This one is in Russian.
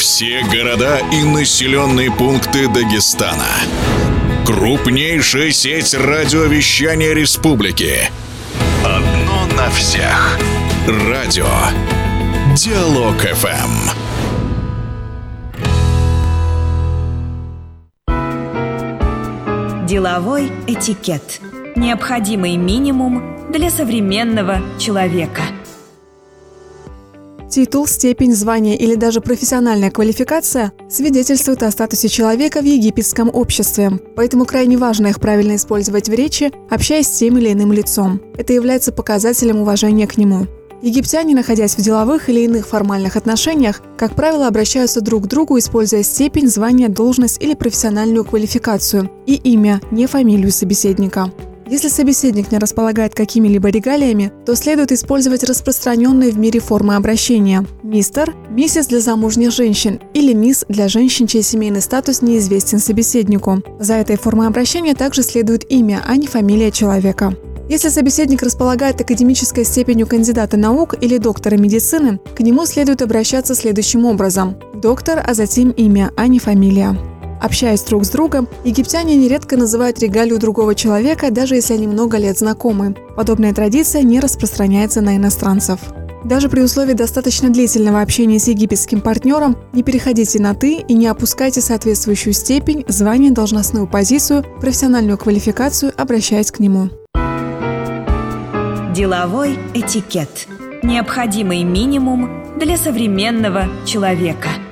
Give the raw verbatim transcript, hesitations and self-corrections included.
Все города и населенные пункты Дагестана. Крупнейшая сеть радиовещания республики. Одно на всех. Радио Диалог-ФМ. Деловой этикет. Необходимый минимум для современного человека. Титул, степень, звание или даже профессиональная квалификация свидетельствуют о статусе человека в египетском обществе, поэтому крайне важно их правильно использовать в речи, общаясь с тем или иным лицом. Это является показателем уважения к нему. Египтяне, находясь в деловых или иных формальных отношениях, как правило, обращаются друг к другу, используя степень, звание, должность или профессиональную квалификацию и имя, не фамилию собеседника. Если собеседник не располагает какими-либо регалиями, то следует использовать распространенные в мире формы обращения: мистер, миссис для замужних женщин или мисс для женщин, чей семейный статус неизвестен собеседнику. За этой формой обращения также следует имя, а не фамилия человека. Если собеседник располагает академической степенью кандидата наук или доктора медицины, к нему следует обращаться следующим образом: доктор, а затем имя, а не фамилия. Общаясь друг с другом, египтяне нередко называют регалию другого человека, даже если они много лет знакомы. Подобная традиция не распространяется на иностранцев. Даже при условии достаточно длительного общения с египетским партнером не переходите на «ты» и не опускайте соответствующую степень, звание, должностную позицию, профессиональную квалификацию, обращаясь к нему. Деловой этикет. Необходимый минимум для современного человека.